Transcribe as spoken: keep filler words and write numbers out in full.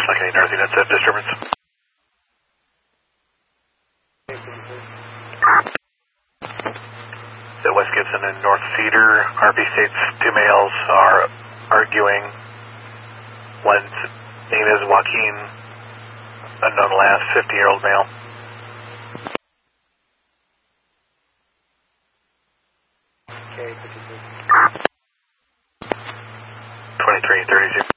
like any North units have disturbance. The West Gibson and North Cedar, R P states two males are arguing. One's name is Joaquin, unknown last, fifty-year-old male. Okay, fifty-two. twenty-three thirty-two.